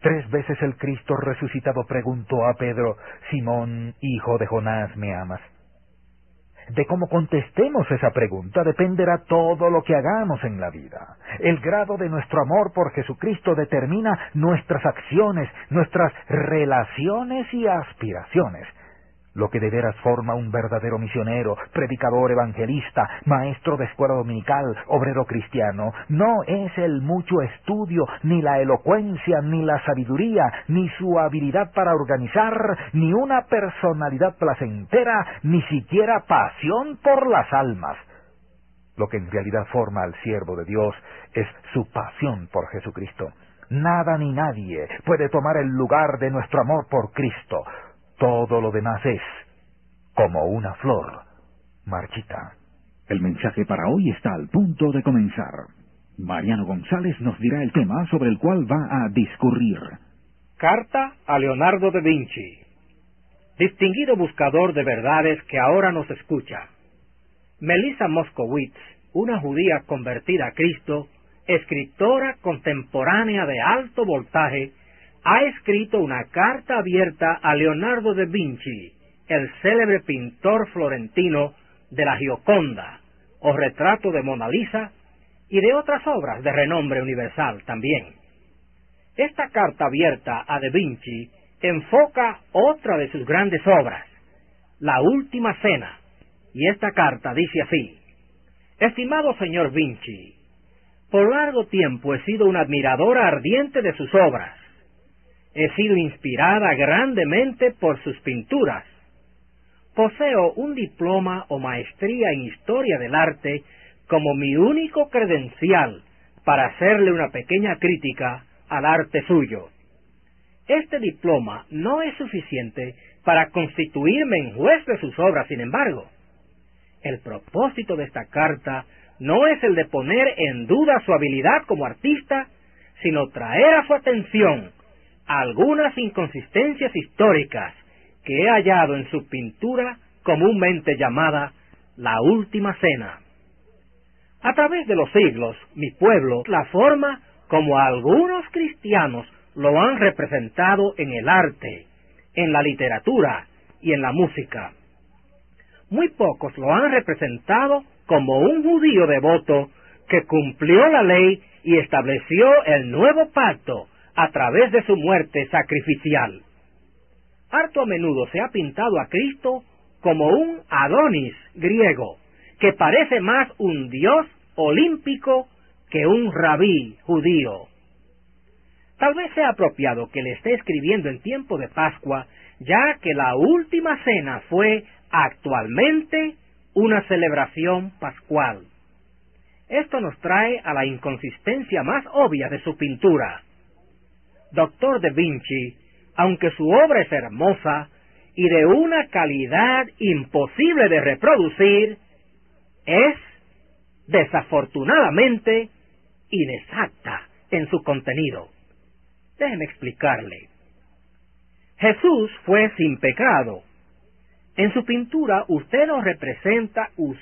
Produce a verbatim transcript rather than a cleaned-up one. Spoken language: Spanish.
Tres veces el Cristo resucitado preguntó a Pedro: Simón, hijo de Jonás, ¿me amas? De cómo contestemos esa pregunta dependerá todo lo que hagamos en la vida. El grado de nuestro amor por Jesucristo determina nuestras acciones, nuestras relaciones y aspiraciones. Lo que de veras forma un verdadero misionero, predicador, evangelista, maestro de escuela dominical, obrero cristiano, no es el mucho estudio, ni la elocuencia, ni la sabiduría, ni su habilidad para organizar, ni una personalidad placentera, ni siquiera pasión por las almas. Lo que en realidad forma al siervo de Dios es su pasión por Jesucristo. Nada ni nadie puede tomar el lugar de nuestro amor por Cristo. Todo lo demás es como una flor marchita. El mensaje para hoy está al punto de comenzar. Mariano González nos dirá el tema sobre el cual va a discurrir. Carta a Leonardo da Vinci. Distinguido buscador de verdades que ahora nos escucha. Melissa Moskowitz, una judía convertida a Cristo, escritora contemporánea de alto voltaje, ha escrito una carta abierta a Leonardo da Vinci, el célebre pintor florentino de la Gioconda, o retrato de Mona Lisa, y de otras obras de renombre universal también. Esta carta abierta a da Vinci enfoca otra de sus grandes obras, La Última Cena, y esta carta dice así: Estimado señor Vinci, por largo tiempo he sido una admiradora ardiente de sus obras. He sido inspirada grandemente por sus pinturas. Poseo un diploma o maestría en historia del arte como mi único credencial para hacerle una pequeña crítica al arte suyo. Este diploma no es suficiente para constituirme en juez de sus obras, sin embargo. El propósito de esta carta no es el de poner en duda su habilidad como artista, sino traer a su atención algunas inconsistencias históricas que he hallado en su pintura comúnmente llamada La Última Cena. A través de los siglos, mi pueblo, la forma como algunos cristianos lo han representado en el arte, en la literatura y en la música. Muy pocos lo han representado como un judío devoto que cumplió la ley y estableció el nuevo pacto a través de su muerte sacrificial. Harto a menudo se ha pintado a Cristo como un Adonis griego, que parece más un dios olímpico que un rabí judío. Tal vez sea apropiado que le esté escribiendo en tiempo de Pascua, ya que la última cena fue actualmente una celebración pascual. Esto nos trae a la inconsistencia más obvia de su pintura. Doctor da Vinci, aunque su obra es hermosa y de una calidad imposible de reproducir, es, desafortunadamente, inexacta en su contenido. Déjeme explicarle. Jesús fue sin pecado. En su pintura usted lo representa